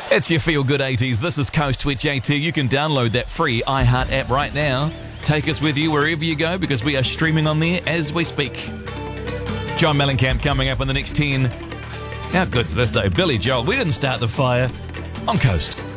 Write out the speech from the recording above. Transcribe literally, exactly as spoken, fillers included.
It's your Feel Good eighties. This is Coast Twitch AT. You can download that free iHeart app right now. Take us with you wherever you go because we are streaming on there as we speak. John Mellencamp coming up in the next ten. How good's this though? Billy Joel. We didn't start the fire on Coast.